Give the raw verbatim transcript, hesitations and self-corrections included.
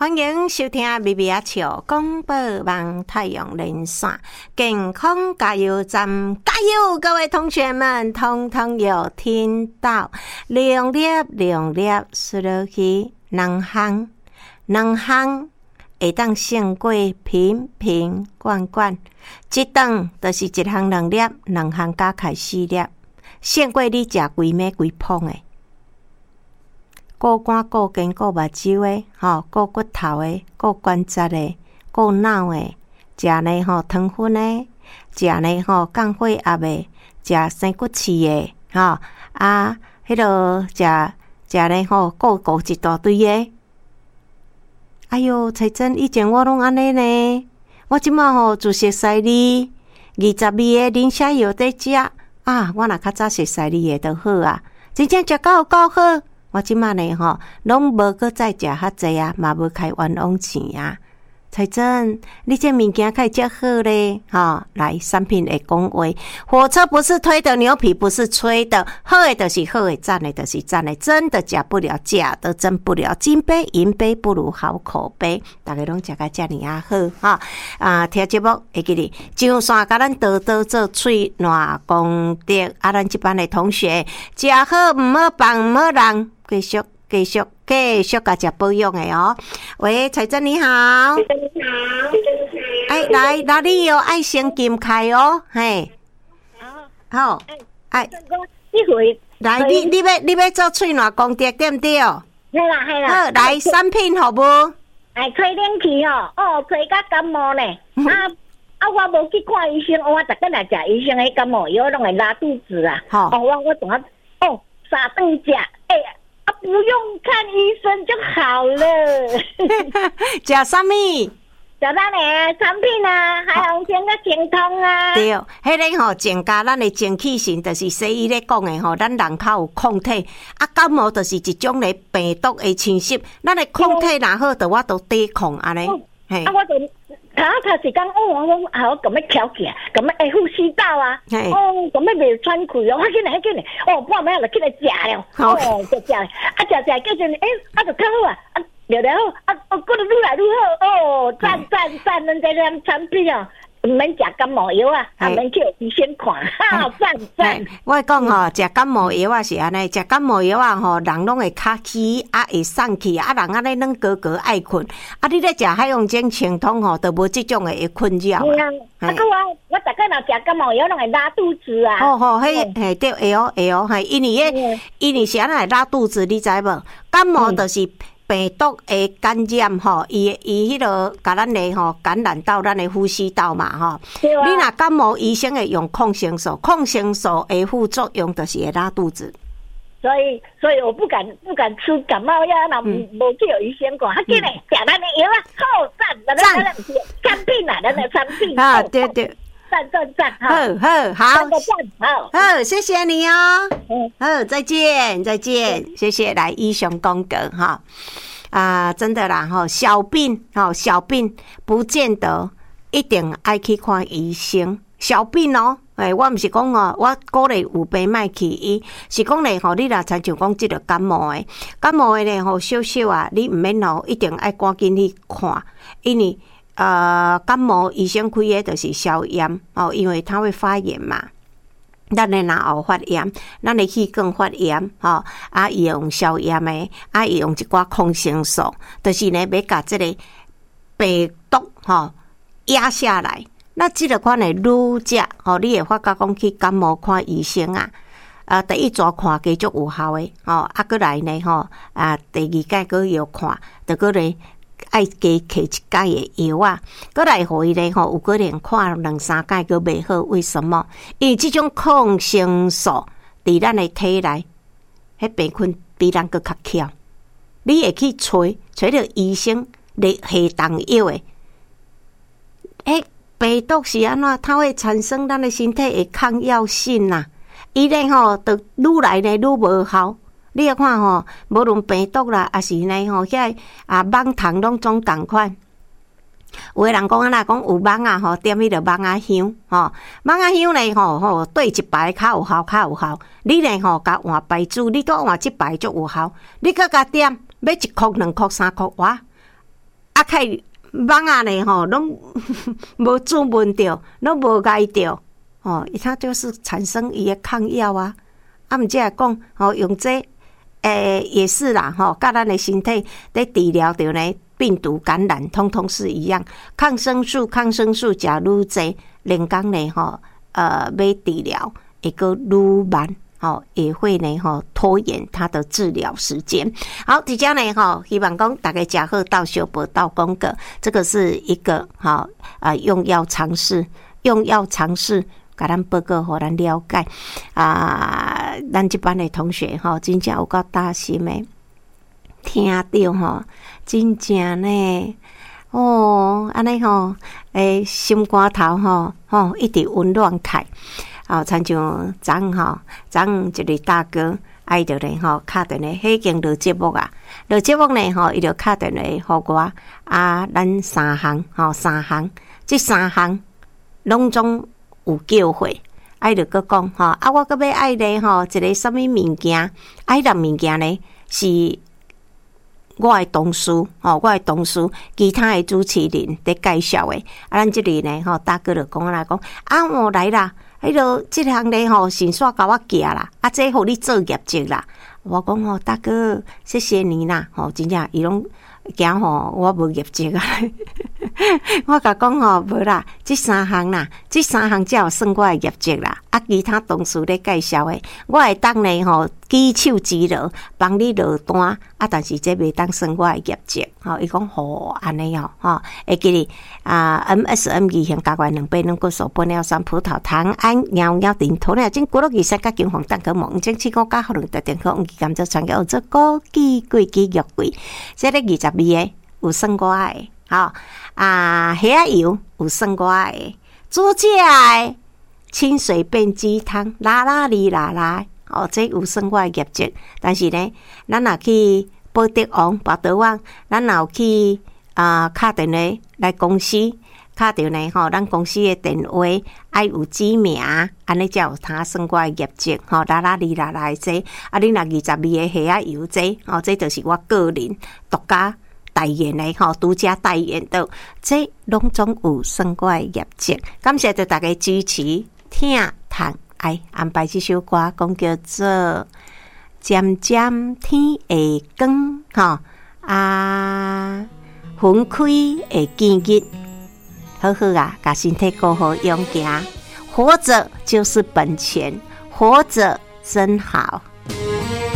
欢迎收听咪咪阿笑广播网太阳连线健康加油站，加油！各位同学们，通通有听到，两粒两粒输落去，两项两项会当胜过瓶瓶罐罐，一顿就是一项两粒，两项加起四粒，胜过你食规暝规捧的。顾肝顾筋顾目睭的，吼，顾骨头的，顾关节的，顾脑的，食呢吼糖分的，食呢吼降血压的，食生骨刺的，吼啊，迄落食食呢吼顾顾一大堆的。哎哟，彩珍以前我拢安尼呢，我即马吼就熟悉你，二十味的磷虾油在食啊，我若较早熟悉你的就好啊，真正食到有够好。我即马呢吼，拢无搁再食较济啊，嘛无开冤枉钱啊。彩珍，你这物件开遮好咧，吼，来产品会讲话，火车不是推的，牛皮不是吹的，好的就是好的，赞的就是赞的，真的假不了，假的真不了，金杯银杯不如好口碑，大家拢食甲遮尔啊好哈啊！听节目会记哩，上山甲咱多多做喙烂功德啊！咱这班的同学食好毋好放毋好人，继续继续。继续甲食保养的哦。喂，彩珍你好。 彩珍你好。 哎，来，哪里有爱心金开哦？嘿。好。好。哎。 一回。 来，你你要你要做喙烂功德对不对？ 系啦系啦。 好，来产品好不？ 哎，吹冷气哦，哦，吹甲感冒呢。啊啊，我无去看医生，我逐个来食医生的感冒药，拢会拉肚子啊。 好。 哦，我我总要哦，三顿食，哎呀。啊，不用看医生就好了。 食啥物？ 食咱的产品啊，海洋健个健康啊。 对，迄个吼增加咱的精气神，就是西医咧讲的吼，咱人较有抗体。啊，感冒就是一种咧病毒的侵袭，咱的抗体若好，就我都抵抗安尼。 啊，我就头头时间，哦，我讲啊，我咁样翘起来，咁样会呼吸道啊，哦，咁样袂喘气哦，我紧来紧来，哦，半暝就起来食了，哦，就食，啊食食，叫做诶，啊就较好啊，啊了了好，啊哦，过得愈来愈好，哦，赞赞赞，咱这样产品哦。唔免食感冒药啊，啊免叫医生看，哈赞赞。 我讲吼，食感冒药啊是安尼，食感冒药啊吼，人拢会卡起，啊会送气，啊人安尼软高高爱困，啊你咧食海洋精清通吼，都无即种诶困扰。 是啊，啊个我我逐个若食感冒药，拢会拉肚子啊。 吼吼，迄嘿对会哦会哦，嘿，因为迄因为是安尼会拉肚子，你知无？感冒就是病毒的感染吼，伊伊迄落甲咱的吼感染到咱的呼吸道嘛吼。你若感冒，医生会用抗生素，抗生素的副作用就是会拉肚子。 所以，所以我不敢不敢吃感冒药，那无叫医生讲，啊，紧嘞，食咱的药啊，好赞，咱咱咱产品啊，咱的产品啊，对对。 赞赞赞！ 好好好， 好， 好，谢谢你哦。嗯，好，再见，再见，谢谢来医生公格哈啊，真的啦哈，小病哈，小病不见得一定爱去看医生，小病哦。诶，我毋是讲哦，我鼓励有病莫去医，是讲咧吼，你若亲像讲即个感冒诶，感冒诶咧吼，小小啊，你毋免吼一定爱赶紧去看，因为。呃，感冒医生开的就是消炎哦，因为它会发炎嘛。咱的若后发炎，咱的气管发炎吼，啊，伊用消炎的，啊，伊用一寡抗生素，就是呢要甲这个病毒吼压下来。那这个款的愈食吼，你会发觉讲去感冒看医生啊。啊，第一组看加足有效的吼，啊，过来呢吼，啊，第二届搁要看，就过来。爱加摕一届的药啊，搁来互伊咧吼，有可能看两三届搁袂好，为什么？因为即种抗生素伫咱的体内，迄病菌比咱搁较巧。你会去找找着医生咧下重药的，迄病毒是安怎？它会产生咱的身体的抗药性呐、啊，伊咧吼，就愈来呢愈无效。你要看吼，无论病毒啦，还是呢吼，遐啊蚊虫拢总共款。有诶人讲啊啦，讲有蚊啊吼，点迄个蚊仔香吼，蚊仔香咧吼吼，对一排较有效，较有效。你咧吼，甲换牌子，你都换即排就有效。你搁甲点，买一箍、两箍、三箍哇， 啊，开网啊呢吼，拢无注文着，拢无挨着，哦，它就是产生伊的抗药啊。啊，毋则来讲，吼用这，诶、欸、也是啦，吼，甲咱的身体在治疗着呢病毒感染，通通是一样。抗生素，抗生素食愈济，连讲呢吼，呃，要治疗会个愈慢。好，也会呢，哈，拖延它的治疗时间。好，底下呢，哈，希望讲大家吃好到小报到功课，这个是一个好啊，用药尝试，用药尝试，给咱报告，互咱了解啊。咱这班的同学哈，真正有够大心的，听到哈，真正呢，哦，安尼吼，诶，心肝头吼，吼，一直温暖开。哦，参像昨昏吼，昨昏一个大哥，伊就咧吼，敲电话，迄间录节目啊，录节目呢吼，伊就敲电话互我啊，咱三项吼，三项，即三项拢总有叫回，伊就佮讲吼，啊，我佮要爱咧吼，一个什么物件，爱啷物件呢？是我的同事吼，我的同事，其他的主持人在介绍的，啊，咱即里呢吼，大哥就讲来讲，啊，我来啦。迄落即项咧吼，先煞甲我寄啦，啊，这互你做业绩啦。我讲吼，大哥，谢谢你啦，吼，真正伊拢惊吼，我无业绩啊。我甲讲吼，无啦，即三项啦，即三项才有算我的业绩啦。啊，其他同事咧介绍的，我会当呢吼，举手之劳，帮你落单啊，但是这袂当算我的业绩。吼，伊讲吼安尼哦，吼，会记哩啊 ，M S M 二型加关两杯能够手玻尿酸葡萄糖胺尿尿丁土呢，经过了二三加金黄蛋壳膜，经七个加可能特定可用甘蔗传给做枸杞桂枝肉桂，这个二十二个有算我的，好啊，虾仔油有算我的，猪脚的清水变鸡汤，啦啦哩啦啦，哦，这有算我的业绩，但是呢，咱若去宝德王、宝德旺，咱若有去啊，敲电话来公司，敲着呢吼，咱公司的电话爱有指名，安尼才有他算我的业绩吼，啦啦哩啦啦的这，啊，你若二十二个虾仔油这，哦，这就是我个人独家代言的吼，独家代言的，这拢总有算我的业绩。感谢着大家支持，听谈爱安排这首歌，讲叫做。渐渐天会光，吼啊，分开会见日，好好啊，把身体过好用行，活着就是本钱，活着真好。